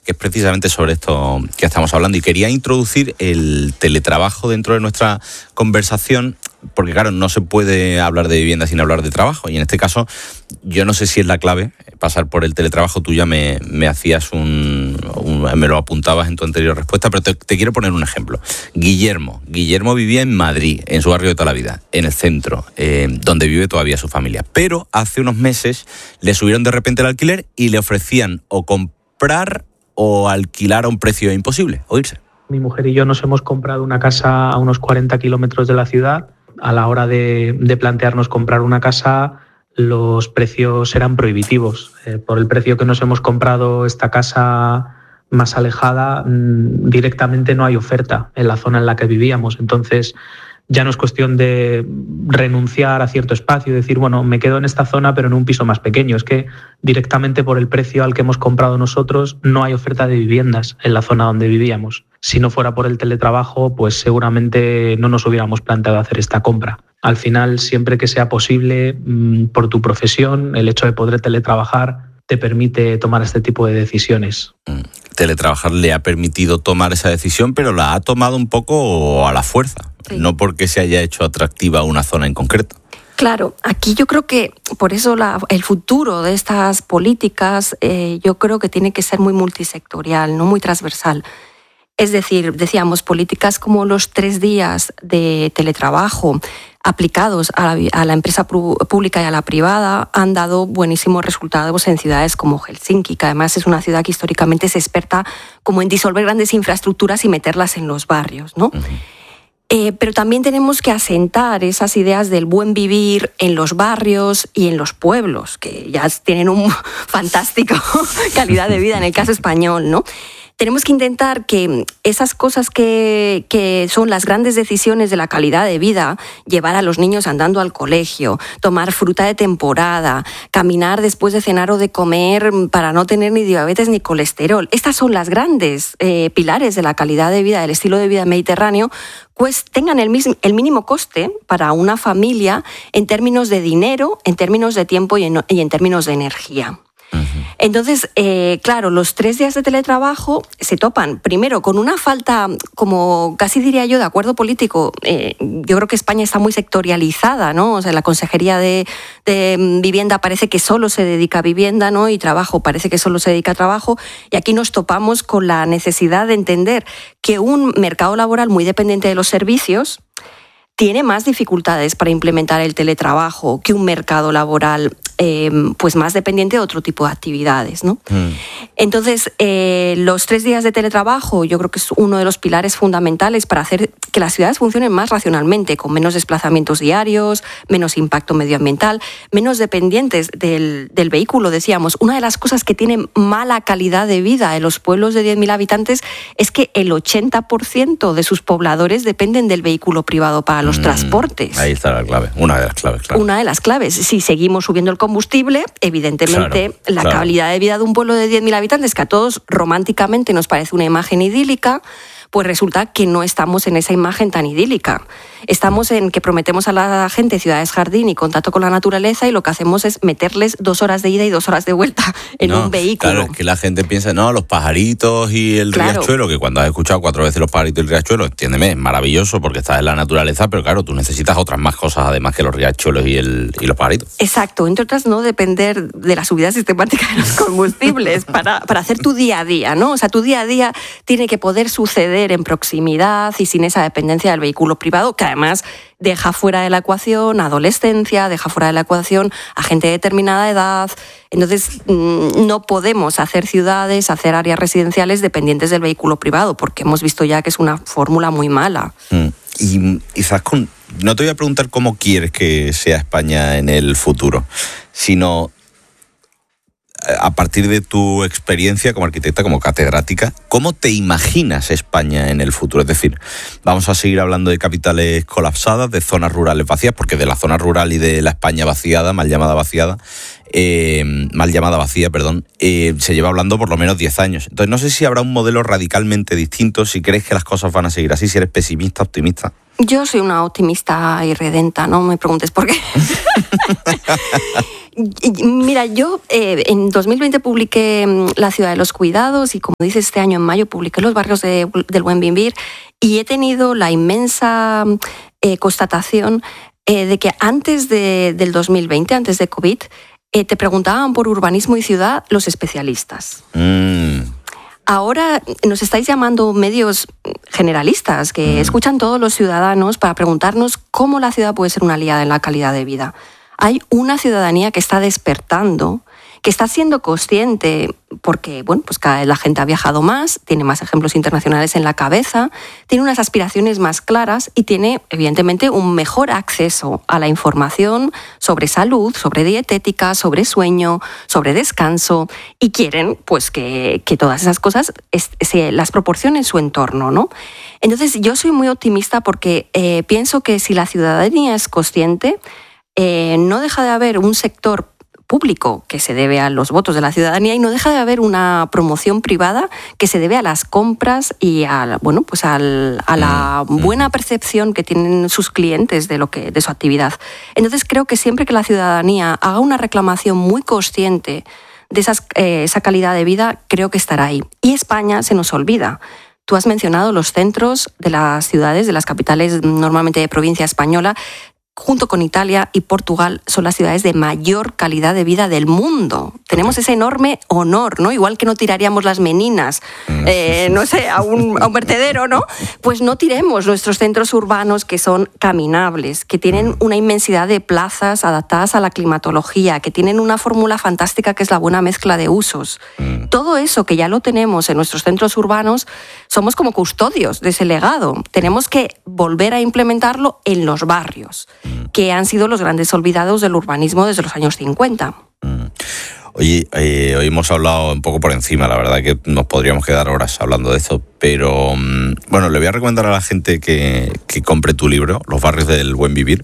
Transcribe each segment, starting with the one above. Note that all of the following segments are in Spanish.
que es precisamente sobre esto que estamos hablando. Y quería introducir el teletrabajo dentro de nuestra conversación, porque claro, no se puede hablar de vivienda sin hablar de trabajo. Y en este caso, yo no sé si es la clave pasar por el teletrabajo. Tú ya me hacías me lo apuntabas en tu anterior respuesta, pero te quiero poner un ejemplo. Guillermo vivía en Madrid, en su barrio de toda la vida, en el centro, donde vive todavía su familia. Pero hace unos meses le subieron de repente el alquiler y le ofrecían o comprar o alquilar a un precio imposible, o irse. Mi mujer y yo nos hemos comprado una casa a unos 40 kilómetros de la ciudad. A la hora de plantearnos comprar una casa, los precios eran prohibitivos. Por el precio que nos hemos comprado esta casa más alejada, directamente no hay oferta en la zona en la que vivíamos. Entonces, ya no es cuestión de renunciar a cierto espacio y decir, bueno, me quedo en esta zona pero en un piso más pequeño. Es que directamente por el precio al que hemos comprado nosotros no hay oferta de viviendas en la zona donde vivíamos. Si no fuera por el teletrabajo, pues seguramente no nos hubiéramos planteado hacer esta compra. Al final, siempre que sea posible, por tu profesión, el hecho de poder teletrabajar te permite tomar este tipo de decisiones. Teletrabajar le ha permitido tomar esa decisión, pero la ha tomado un poco a la fuerza, sí. No porque se haya hecho atractiva una zona en concreto. Claro, aquí yo creo que por eso el futuro de estas políticas yo creo que tiene que ser muy multisectorial, no muy transversal. Es decir, decíamos, políticas como los 3 días de teletrabajo aplicados a la empresa pública y a la privada han dado buenísimos resultados en ciudades como Helsinki, que además es una ciudad que históricamente es experta como en disolver grandes infraestructuras y meterlas en los barrios, ¿no? Pero también tenemos que asentar esas ideas del buen vivir en los barrios y en los pueblos, que ya tienen un fantástico calidad de vida en el caso español, ¿no? Tenemos que intentar que esas cosas que son las grandes decisiones de la calidad de vida, llevar a los niños andando al colegio, tomar fruta de temporada, caminar después de cenar o de comer para no tener ni diabetes ni colesterol. Estas son las grandes pilares de la calidad de vida, del estilo de vida mediterráneo, pues tengan el mínimo coste para una familia en términos de dinero, en términos de tiempo y en términos de energía. Entonces, claro, los 3 días de teletrabajo se topan primero con una falta, como casi diría yo, de acuerdo político. Yo creo que España está muy sectorializada, ¿no? O sea, la Consejería de Vivienda parece que solo se dedica a vivienda, ¿no? Y trabajo parece que solo se dedica a trabajo. Y aquí nos topamos con la necesidad de entender que un mercado laboral muy dependiente de los servicios tiene más dificultades para implementar el teletrabajo que un mercado laboral pues más dependiente de otro tipo de actividades, ¿no? Entonces, los 3 días de teletrabajo yo creo que es uno de los pilares fundamentales para hacer que las ciudades funcionen más racionalmente, con menos desplazamientos diarios, menos impacto medioambiental, menos dependientes del vehículo. Decíamos, una de las cosas que tienen mala calidad de vida en los pueblos de 10.000 habitantes es que el 80% de sus pobladores dependen del vehículo privado para los transportes. Ahí está la clave, una de las claves. Claro. Una de las claves. Si seguimos subiendo el combustible, evidentemente la calidad de vida de un pueblo de 10.000 habitantes, que a todos románticamente nos parece una imagen idílica, pues resulta que no estamos en esa imagen tan idílica. Estamos en que prometemos a la gente ciudades jardín y contacto con la naturaleza, y lo que hacemos es meterles 2 horas de ida y 2 horas de vuelta en un vehículo. Claro, es que la gente piensa, no, los pajaritos y el riachuelo, que cuando has escuchado 4 veces los pajaritos y el riachuelo, entiéndeme, es maravilloso porque estás en la naturaleza, pero claro, tú necesitas otras más cosas además que los riachuelos y los pajaritos. Exacto, entre otras no depender de la subida sistemática de los combustibles para hacer tu día a día, ¿no? O sea, tu día a día tiene que poder suceder en proximidad y sin esa dependencia del vehículo privado, que además deja fuera de la ecuación a adolescencia, deja fuera de la ecuación a gente de determinada edad. Entonces, no podemos hacer ciudades, hacer áreas residenciales dependientes del vehículo privado, porque hemos visto ya que es una fórmula muy mala. Y quizás no te voy a preguntar cómo quieres que sea España en el futuro, sino a partir de tu experiencia como arquitecta, como catedrática, ¿cómo te imaginas España en el futuro? Es decir, vamos a seguir hablando de capitales colapsadas, de zonas rurales vacías, porque de la zona rural y de la España vaciada, mal llamada vaciada, mal llamada vacía, perdón, se lleva hablando por lo menos 10 años. Entonces no sé si habrá un modelo radicalmente distinto, si crees que las cosas van a seguir así, si eres pesimista, optimista. Yo soy una optimista irredenta, no me preguntes por qué. Mira, yo en 2020 publiqué La ciudad de los cuidados y, como dices, este año en mayo publiqué Los barrios del buen vivir, y he tenido la inmensa constatación de que antes del 2020, antes de COVID, te preguntaban por urbanismo y ciudad los especialistas. Ahora nos estáis llamando medios generalistas que escuchan todos los ciudadanos para preguntarnos cómo la ciudad puede ser una aliada en la calidad de vida. Hay una ciudadanía que está despertando, que está siendo consciente, porque bueno, pues cada vez la gente ha viajado más, tiene más ejemplos internacionales en la cabeza, tiene unas aspiraciones más claras y tiene, evidentemente, un mejor acceso a la información sobre salud, sobre dietética, sobre sueño, sobre descanso, y quieren pues que todas esas cosas se las proporcione en su entorno, ¿no? Entonces yo soy muy optimista porque pienso que si la ciudadanía es consciente, no deja de haber un sector público que se debe a los votos de la ciudadanía y no deja de haber una promoción privada que se debe a las compras y a la buena percepción que tienen sus clientes de su actividad. Entonces creo que siempre que la ciudadanía haga una reclamación muy consciente de esa calidad de vida, creo que estará ahí. Y España se nos olvida. Tú has mencionado los centros de las ciudades, de las capitales normalmente de provincia española. Junto con Italia y Portugal, son las ciudades de mayor calidad de vida del mundo. Tenemos ese enorme honor, ¿no? Igual que no tiraríamos las meninas, no sé, a un vertedero, ¿no? Pues no tiremos nuestros centros urbanos, que son caminables, que tienen una inmensidad de plazas adaptadas a la climatología, que tienen una fórmula fantástica que es la buena mezcla de usos. Todo eso que ya lo tenemos en nuestros centros urbanos, somos como custodios de ese legado. Tenemos que volver a implementarlo en los barrios, que han sido los grandes olvidados del urbanismo desde los años 50. Oye, hoy hemos hablado un poco por encima, la verdad que nos podríamos quedar horas hablando de esto, pero bueno, le voy a recomendar a la gente que compre tu libro, Los barrios del buen vivir,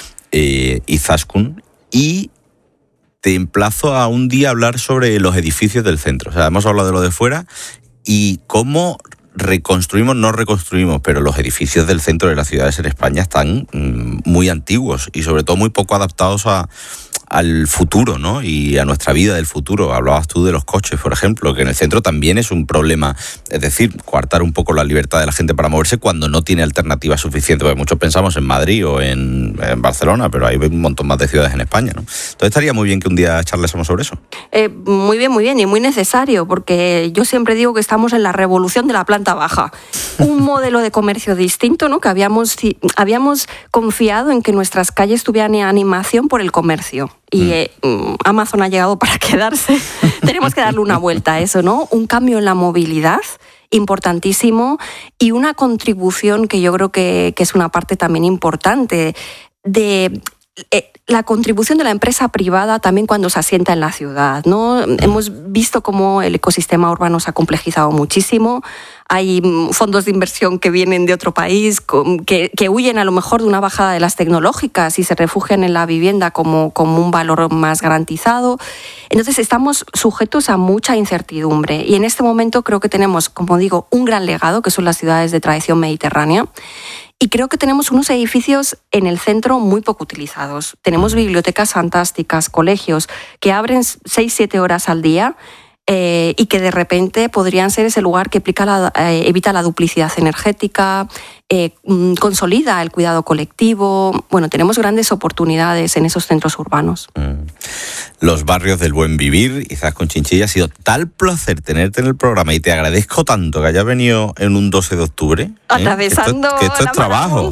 Izaskun, y te emplazo a un día a hablar sobre los edificios del centro. O sea, hemos hablado de lo de fuera y cómo no reconstruimos, pero los edificios del centro de las ciudades en España están muy antiguos y sobre todo muy poco adaptados al futuro, ¿no? Y a nuestra vida del futuro. Hablabas tú de los coches, por ejemplo, que en el centro también es un problema. Es decir, coartar un poco la libertad de la gente para moverse cuando no tiene alternativas suficientes. Porque muchos pensamos en Madrid o en Barcelona, pero hay un montón más de ciudades en España, ¿no? Entonces estaría muy bien que un día charlásemos sobre eso. Muy bien, y muy necesario, porque yo siempre digo que estamos en la revolución de la planta baja. Un modelo de comercio distinto, ¿no? Que habíamos confiado en que nuestras calles tuvieran animación por el comercio. Y Amazon ha llegado para quedarse. Tenemos que darle una vuelta a eso, ¿no? Un cambio en la movilidad importantísimo y una contribución que yo creo que es una parte también importante de la contribución de la empresa privada también cuando se asienta en la ciudad, ¿no? Hemos visto cómo el ecosistema urbano se ha complejizado muchísimo. Hay fondos de inversión que vienen de otro país, que huyen a lo mejor de una bajada de las tecnológicas y se refugian en la vivienda como un valor más garantizado. Entonces estamos sujetos a mucha incertidumbre y en este momento creo que tenemos, como digo, un gran legado, que son las ciudades de tradición mediterránea. Y creo que tenemos unos edificios en el centro muy poco utilizados. Tenemos bibliotecas fantásticas, colegios que abren 6-7 horas al día y que de repente podrían ser ese lugar que evita la duplicidad energética, consolida el cuidado colectivo. Bueno, tenemos grandes oportunidades en esos centros urbanos. Los barrios del buen vivir, Izaskun Chinchilla, ha sido tal placer tenerte en el programa y te agradezco tanto que hayas venido en un 12 de octubre. Atravesando que esto es trabajo.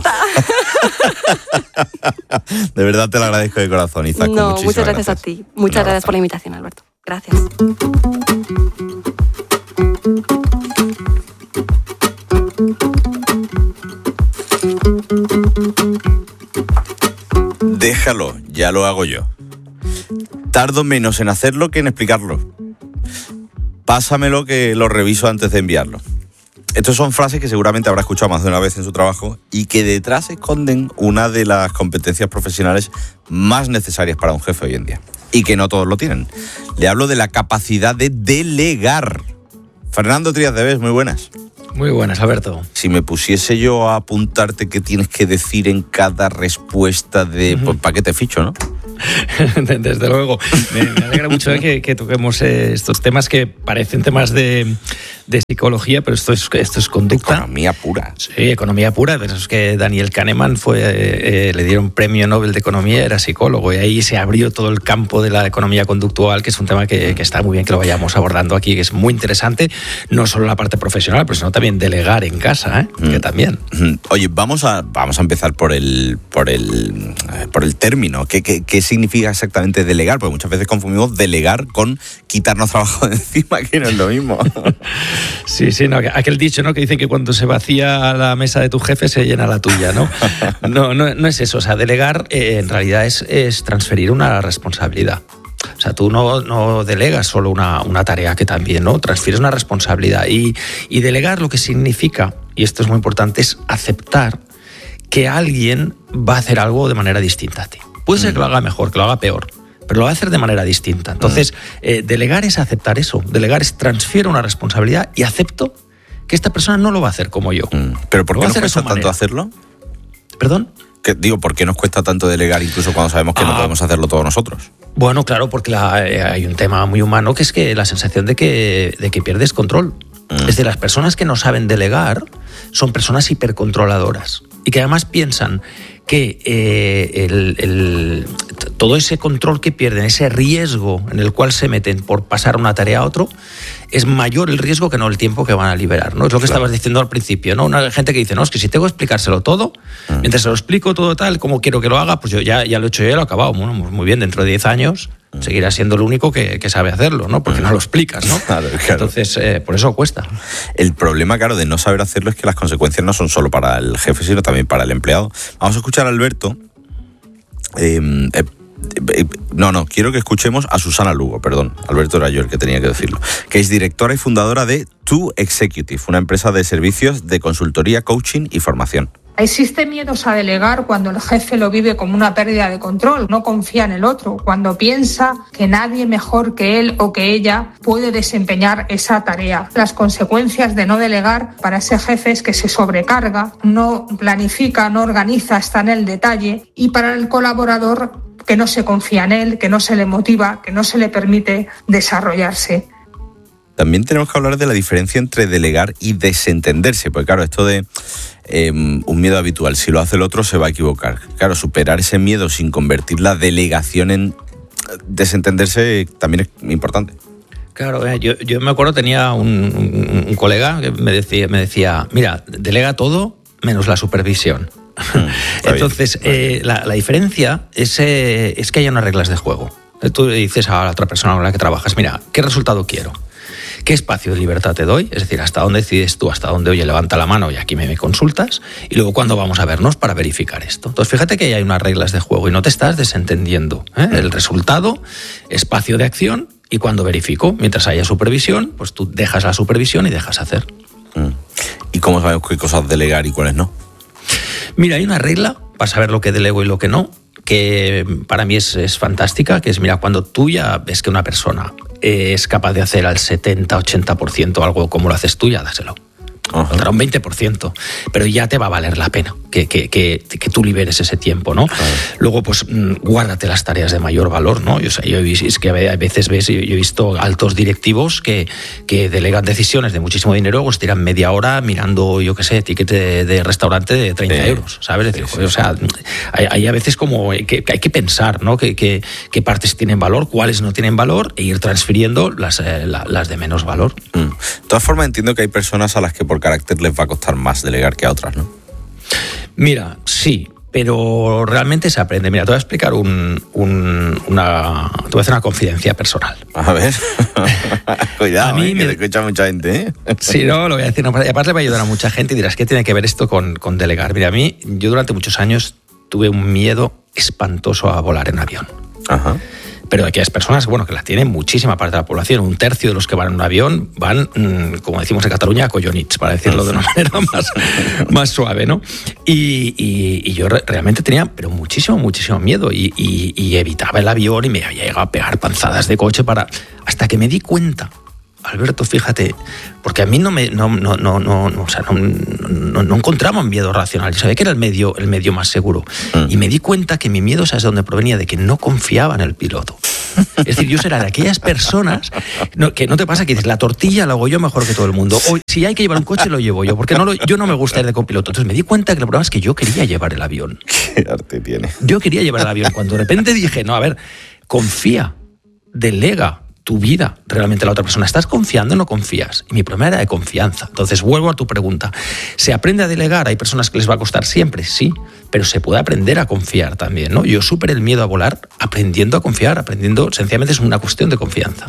De verdad te lo agradezco de corazón, Izaskun. No, muchas gracias a ti. Muchas gracias por la invitación, Alberto. Gracias. Déjalo, ya lo hago yo. Tardo menos en hacerlo que en explicarlo. Pásamelo que lo reviso antes de enviarlo. Estas son frases que seguramente habrá escuchado más de una vez en su trabajo y que detrás esconden una de las competencias profesionales más necesarias para un jefe hoy en día. Y que no todos lo tienen. Le hablo de la capacidad de delegar. Fernando Trías de Bes, muy buenas. Muy buenas, Alberto. Si me pusiese yo a apuntarte qué tienes que decir en cada respuesta de... Pues, ¿para qué te ficho, no? Desde luego. Me alegra mucho que toquemos estos temas que parecen temas de psicología, pero esto es conducta. Economía pura. Sí, economía pura. De esos que Daniel Kahneman le dieron premio Nobel de Economía, era psicólogo, y ahí se abrió todo el campo de la economía conductual, que es un tema que está muy bien que lo vayamos abordando aquí, que es muy interesante, no solo la parte profesional, pero sino también delegar en casa, que también. Oye, vamos a empezar por el término. ¿Qué significa exactamente delegar? Porque muchas veces confundimos delegar con quitarnos trabajo de encima, que no es lo mismo. Sí, no, aquel dicho, ¿no?, que dicen que cuando se vacía la mesa de tu jefe se llena la tuya, ¿no? No es eso. O sea, delegar en realidad es transferir una responsabilidad. O sea, tú no delegas solo una tarea, que también, ¿no? Transfieres una responsabilidad. Y delegar lo que significa, y esto es muy importante, es aceptar que alguien va a hacer algo de manera distinta a ti. Puede ser que lo haga mejor, que lo haga peor, pero lo va a hacer de manera distinta. Entonces, delegar es aceptar eso. Delegar es transfiero una responsabilidad y acepto que esta persona no lo va a hacer como yo. ¿Pero por qué nos cuesta tanto hacerlo? ¿Perdón? ¿Por qué nos cuesta tanto delegar incluso cuando sabemos que no podemos hacerlo todos nosotros? Bueno, claro, porque hay un tema muy humano, que es que la sensación de que pierdes control. Es decir, las personas que no saben delegar son personas hipercontroladoras y que además piensan que todo ese control que pierden, ese riesgo en el cual se meten por pasar una tarea a otro, es mayor el riesgo que no el tiempo que van a liberar, ¿no? Es lo que estabas diciendo al principio, ¿no? Una gente que dice, no, es que si tengo que explicárselo todo, mientras se lo explico todo tal, como quiero que lo haga, pues yo ya lo he hecho, ya lo he acabado. Bueno, muy bien, dentro de 10 años seguirá siendo el único que sabe hacerlo, ¿no? Porque no lo explicas, ¿no? Claro. Entonces, por eso cuesta. El problema, claro, de no saber hacerlo es que las consecuencias no son solo para el jefe, sino también para el empleado. Vamos a escuchar a Alberto. Quiero que escuchemos a Susana Lugo, perdón. Alberto era yo el que tenía que decirlo. Que es directora y fundadora de To Executive, una empresa de servicios de consultoría, coaching y formación. Existe miedos a delegar cuando el jefe lo vive como una pérdida de control, no confía en el otro, cuando piensa que nadie mejor que él o que ella puede desempeñar esa tarea. Las consecuencias de no delegar para ese jefe es que se sobrecarga, no planifica, no organiza, está en el detalle, y para el colaborador que no se confía en él, que no se le motiva, que no se le permite desarrollarse. También tenemos que hablar de la diferencia entre delegar y desentenderse, porque claro, esto de un miedo habitual, si lo hace el otro se va a equivocar. Claro, superar ese miedo sin convertir la delegación en desentenderse también es importante. Claro, yo me acuerdo, tenía un colega que me decía, mira, delega todo menos la supervisión. Entonces, la diferencia es que hay unas reglas de juego. Tú le dices a la otra persona con la que trabajas, mira, ¿qué resultado quiero? ¿Qué espacio de libertad te doy? Es decir, ¿hasta dónde decides tú? ¿Hasta dónde, oye, levanta la mano y aquí me consultas? Y luego, ¿cuándo vamos a vernos para verificar esto? Entonces, fíjate que hay unas reglas de juego y no te estás desentendiendo, El resultado, espacio de acción y cuando verifico. Mientras haya supervisión, pues tú dejas la supervisión y dejas hacer. ¿Y cómo sabemos qué cosas delegar y cuáles no? Mira, hay una regla para saber lo que delego y lo que no, que para mí es fantástica, que es, mira, cuando tú ya ves que una persona es capaz de hacer al 70-80% algo como lo haces tú, ya dáselo. Dará un 20%, pero ya te va a valer la pena que tú liberes ese tiempo, ¿no? Claro. Luego, pues, guárdate las tareas de mayor valor, ¿no? Es que a veces yo he visto altos directivos que delegan decisiones de muchísimo dinero, pues tiran media hora mirando, yo qué sé, ticket de restaurante de 30 euros, ¿sabes? Es decir, o sea, hay a veces como que hay que pensar, ¿no? Qué partes tienen valor, cuáles no tienen valor, e ir transfiriendo las de menos valor. De todas formas, entiendo que hay personas a las que por carácter les va a costar más delegar que a otras, ¿no? Mira, sí, pero realmente se aprende. Mira, te voy a explicar te voy a hacer una confidencia personal. A ver, cuidado, a mí que te escucha mucha gente, ¿eh? Sí, no, lo voy a decir. No, aparte le va a ayudar a mucha gente y dirás, ¿qué tiene que ver esto con delegar? Mira, yo durante muchos años tuve un miedo espantoso a volar en avión. Ajá. pero aquellas personas, bueno, que la tienen muchísima parte de la población, un tercio de los que van en un avión van, como decimos en Cataluña, a collonits, para decirlo de una manera más suave, ¿no? Y yo realmente tenía, pero muchísimo miedo y evitaba el avión y me había llegado a pegar panzadas de coche hasta que me di cuenta, Alberto, fíjate, porque a mí no encontraba un miedo racional. Yo sabía que era el medio más seguro. Y me di cuenta que mi miedo, ¿sabes de dónde provenía? De que no confiaba en el piloto. Es decir, yo era de aquellas personas que no te pasa que dices, la tortilla la hago yo mejor que todo el mundo. O si hay que llevar un coche, lo llevo yo, porque yo no me gusta ir de copiloto. Entonces me di cuenta que el problema es que yo quería llevar el avión. ¿Qué arte tiene? Yo quería llevar el avión. Cuando de repente dije, no, a ver, confía, delega tu vida realmente a la otra persona. ¿Estás confiando o no confías? Y mi problema era de confianza. Entonces, vuelvo a tu pregunta. ¿Se aprende a delegar? ¿Hay personas que les va a costar siempre? Sí, pero se puede aprender a confiar también, ¿no? Yo superé el miedo a volar aprendiendo a confiar, sencillamente es una cuestión de confianza.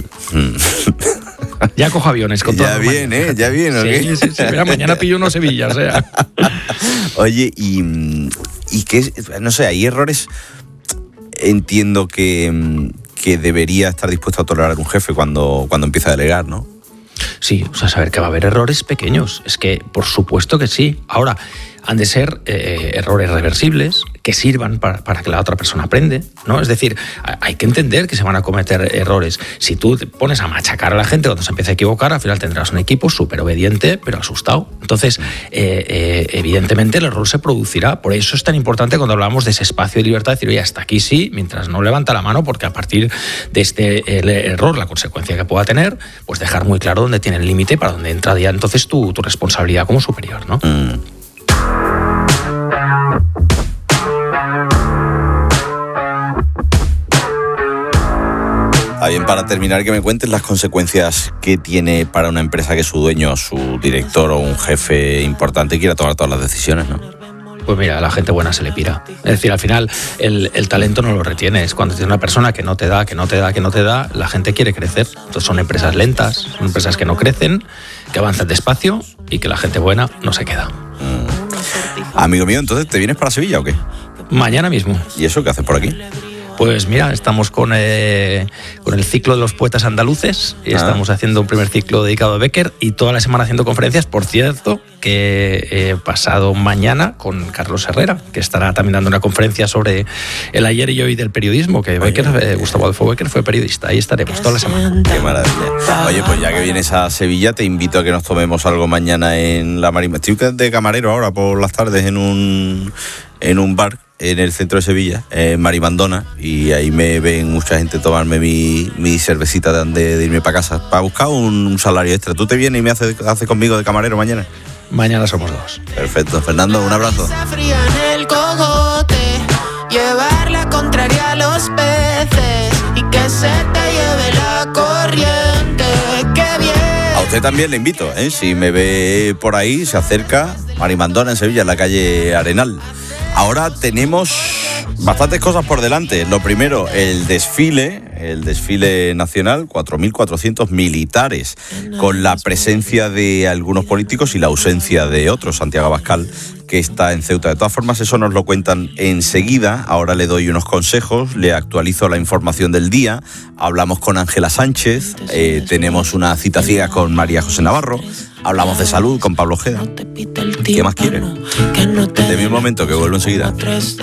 Ya cojo aviones con todo. Ya viene, ya viene. Sí. Mira, mañana pillo unos Sevillas, ¿eh? Oye, y qué, no sé, hay errores. Entiendo que debería estar dispuesto a tolerar un jefe cuando empieza a delegar, ¿no? Sí, o sea, saber que va a haber errores pequeños. Es que, por supuesto que sí. Ahora, han de ser errores reversibles que sirvan para que la otra persona aprende, ¿no? Es decir, hay que entender que se van a cometer errores. Si tú te pones a machacar a la gente cuando se empieza a equivocar, al final tendrás un equipo súper obediente, pero asustado. Entonces, evidentemente el error se producirá. Por eso es tan importante cuando hablamos de ese espacio de libertad, decir, oye, hasta aquí sí, mientras no levanta la mano, porque a partir de este error, la consecuencia que pueda tener, pues dejar muy claro dónde tiene el límite, para dónde entra ya entonces tu responsabilidad como superior, ¿no? Bien, para terminar, que me cuentes las consecuencias que tiene para una empresa que su dueño, su director o un jefe importante quiera tomar todas las decisiones, ¿no? Pues mira, a la gente buena se le pira. Es decir, al final el talento no lo retienes. Cuando tienes una persona que no te da, la gente quiere crecer. Entonces son empresas lentas, son empresas que no crecen, que avanzan despacio y que la gente buena no se queda. Amigo mío, entonces, ¿te vienes para Sevilla o qué? Mañana mismo. ¿Y eso qué haces por aquí? Pues mira, estamos con el ciclo de los poetas andaluces y estamos haciendo un primer ciclo dedicado a Bécquer y toda la semana haciendo conferencias. Por cierto, que he pasado mañana con Carlos Herrera, que estará también dando una conferencia sobre el ayer y hoy del periodismo, que Gustavo Adolfo Bécquer fue periodista. Ahí estaremos toda la semana. Qué maravilla. Oye, pues ya que vienes a Sevilla, te invito a que nos tomemos algo mañana en la Marimandona. Estoy de camarero ahora por las tardes en un bar en el centro de Sevilla, en Marimandona, y ahí me ven mucha gente tomarme mi cervecita de irme para casa, para buscar un salario extra. ¿Tú te vienes y me haces conmigo de camarero mañana? Mañana somos dos. Perfecto, Fernando, un abrazo. Llevar la contraria a los peces y que se te lleve la corriente. ¡Qué bien! A usted también le invito, si me ve por ahí, se acerca, Marimandona en Sevilla, en la calle Arenal. Ahora tenemos bastantes cosas por delante. Lo primero, el desfile nacional, 4.400 militares, con la presencia de algunos políticos y la ausencia de otros. Santiago Abascal, que está en Ceuta. De todas formas, eso nos lo cuentan enseguida. Ahora le doy unos consejos, le actualizo la información del día. Hablamos con Ángela Sánchez, tenemos una cita ciega con María José Navarro. Hablamos de salud con Pablo Ojeda. ¿Qué más quieren? Desde mi momento, que vuelvo enseguida.